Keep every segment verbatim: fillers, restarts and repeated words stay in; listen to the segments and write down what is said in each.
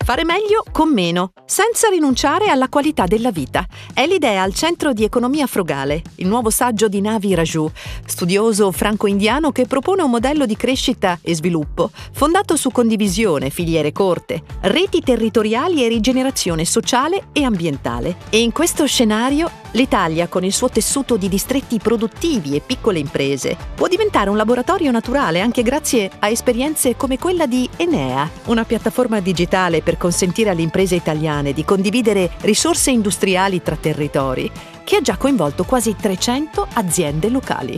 Fare meglio con meno, senza rinunciare alla qualità della vita. È l'idea al centro di Economia Frugale, il nuovo saggio di Navi Raju, studioso franco-indiano che propone un modello di crescita e sviluppo fondato su condivisione, filiere corte, reti territoriali e rigenerazione sociale e ambientale. E in questo scenario l'Italia, con il suo tessuto di distretti produttivi e piccole imprese, può diventare un laboratorio naturale anche grazie a esperienze come quella di Enea, una piattaforma digitale per consentire alle imprese italiane di condividere risorse industriali tra territori, che ha già coinvolto quasi trecento aziende locali.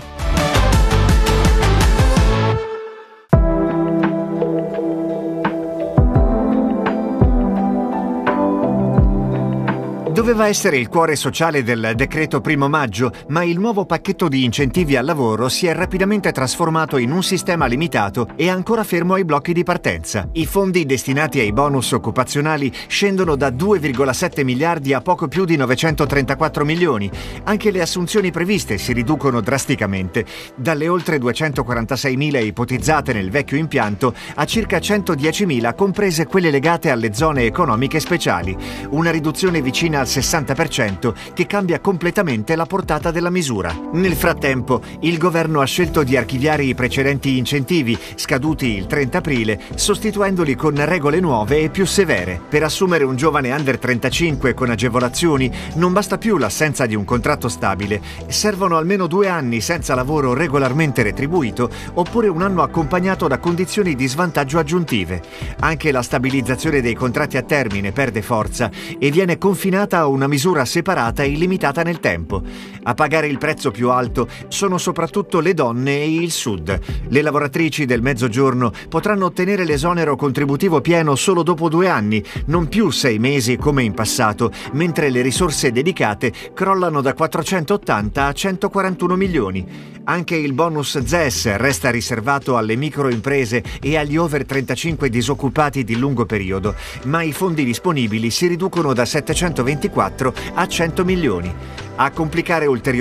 Doveva essere il cuore sociale del decreto primo maggio, ma il nuovo pacchetto di incentivi al lavoro si è rapidamente trasformato in un sistema limitato e ancora fermo ai blocchi di partenza. I fondi destinati ai bonus occupazionali scendono da due virgola sette miliardi a poco più di novecentotrentaquattro milioni. Anche le assunzioni previste si riducono drasticamente, dalle oltre duecentoquarantaseimila ipotizzate nel vecchio impianto a circa centodiecimila, comprese quelle legate alle zone economiche speciali. Una riduzione vicina al sessanta per cento che cambia completamente la portata della misura. Nel frattempo, il governo ha scelto di archiviare i precedenti incentivi, scaduti il trenta aprile, sostituendoli con regole nuove e più severe. Per assumere un giovane under trentacinque con agevolazioni non basta più l'assenza di un contratto stabile, servono almeno due anni senza lavoro regolarmente retribuito oppure un anno accompagnato da condizioni di svantaggio aggiuntive. Anche la stabilizzazione dei contratti a termine perde forza e viene confinata a una misura separata e limitata nel tempo. A pagare il prezzo più alto sono soprattutto le donne e il Sud. Le lavoratrici del Mezzogiorno potranno ottenere l'esonero contributivo pieno solo dopo due anni, non più sei mesi come in passato, mentre le risorse dedicate crollano da quattrocentottanta a centoquarantuno milioni. Anche il bonus Z E S resta riservato alle microimprese e agli over trentacinque disoccupati di lungo periodo, ma i fondi disponibili si riducono da settecentoventiquattro a cento milioni. A complicare ulteriormente